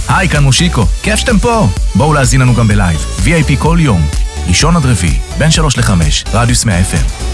היי, כאן מושיקו, כיף שאתם פה. בואו להזין לנו גם בלייב, VIP כל יום, ראשון עד רביעי, בין 3 ל-5, רדיוס 100 FM.